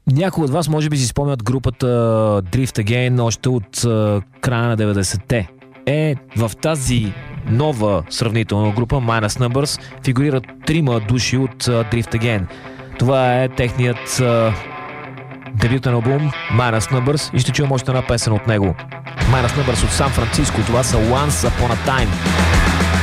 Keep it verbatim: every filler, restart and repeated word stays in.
Някои от вас може би си спомнят групата Drift Again още от uh, края на деветдесетте. Е, в тази нова сравнителна група Minus Numbers фигурират трима души от uh, Drift Again. Това е техният uh, дебютен албум Minus Numbers и ще чуем още една песен от него. Minus Numbers от Сан Франциско, това са Once Upon a Time.